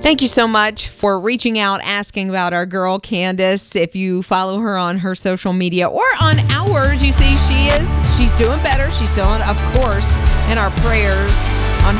Thank you so much for reaching out, asking about our girl, Candace. If you follow her on her social media or on ours, you see she's doing better. She's still, of course, in our prayers.